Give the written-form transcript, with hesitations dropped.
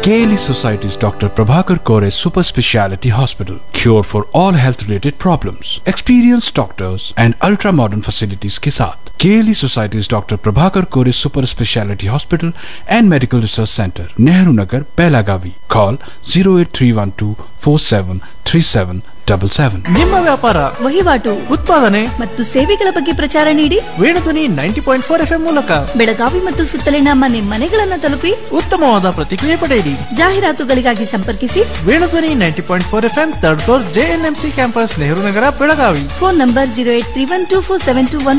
KLE Society's Dr. Prabhakar Kore Super Speciality Hospital. Cure for all health related problems. Experienced doctors and ultra modern facilities के साथ KLE Society's Dr. Prabhakar Kore Super Speciality Hospital and Medical Research Center, Nehru Nagar, Belagavi. Call 08312473777. ನಿಮ್ಮ ವ್ಯಾಪಾರ, ವಹಿವಾಟು, ಉತ್ಪಾದನೆ ಮತ್ತು ಸೇವೆಗಳ ಬಗ್ಗೆ ಪ್ರಚಾರ ನೀಡಿ ವೇಣುಧ್ವನಿ 90.4 FM ಮೂಲಕ ಬೆಳಗಾವಿ ಮತ್ತು ಸುತ್ತಲಿನ ಮನೆಗಳನ್ನು ತಲುಪಿ ಉತ್ತಮವಾದ ಪ್ರತಿಕ್ರಿಯೆ ಪಡೆಯಿರಿ. ಜಾಹೀರಾತುಗಳಿಗಾಗಿ ಸಂಪರ್ಕಿಸಿ Venudhwani 90.4 FM, 3rd floor, JNMC campus, Nehru Nagar, Belagavi. Phone number 083124721